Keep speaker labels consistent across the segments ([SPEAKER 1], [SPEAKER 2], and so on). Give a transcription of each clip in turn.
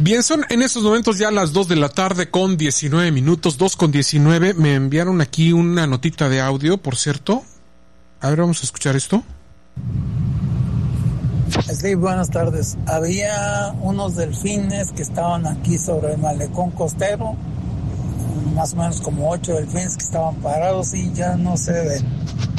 [SPEAKER 1] Bien, son en estos momentos ya las 2 de la tarde con 19 minutos, 2:19. Me enviaron aquí una notita de audio, por cierto. A ver, vamos a escuchar esto.
[SPEAKER 2] Sí, buenas tardes. Había unos delfines que estaban aquí sobre el malecón costero, más o menos como 8 delfines que estaban parados y ya no se ven.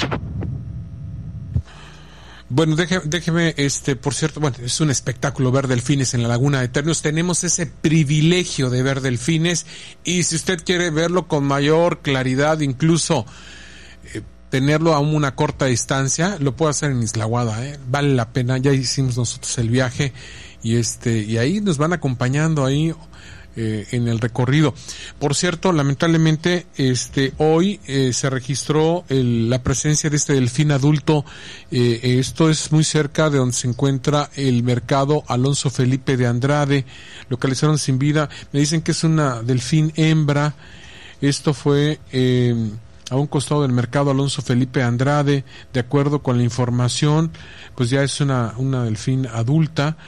[SPEAKER 1] Bueno, déjeme, por cierto, bueno, es un espectáculo ver delfines en la Laguna de Ternios. Tenemos ese privilegio de ver delfines, y si usted quiere verlo con mayor claridad, incluso tenerlo a una corta distancia, lo puede hacer en Isla Guada, vale la pena. Ya hicimos nosotros el viaje y ahí nos van acompañando ahí en el recorrido. Por cierto, lamentablemente hoy se registró la presencia de este delfín adulto. Esto es muy cerca de donde se encuentra el mercado Alonso Felipe de Andrade. Localizaron sin vida. Me dicen que es una delfín hembra. Esto fue a un costado del mercado Alonso Felipe Andrade. De acuerdo con la información, pues ya es una delfín adulta.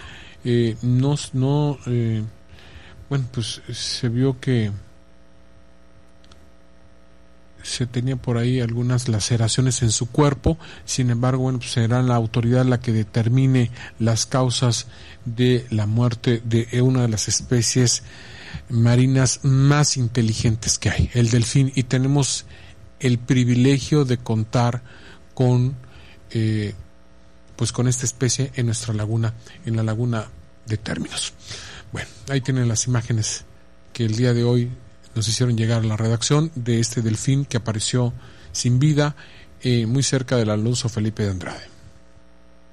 [SPEAKER 1] Bueno, pues se vio que se tenía por ahí algunas laceraciones en su cuerpo. Sin embargo, bueno, pues será la autoridad la que determine las causas de la muerte de una de las especies marinas más inteligentes que hay, el delfín, y tenemos el privilegio de contar con pues con esta especie en nuestra laguna, en la Laguna de Ternios. Bueno, ahí tienen las imágenes que el día de hoy nos hicieron llegar a la redacción de este delfín que apareció sin vida muy cerca del Alonso Felipe de Andrade.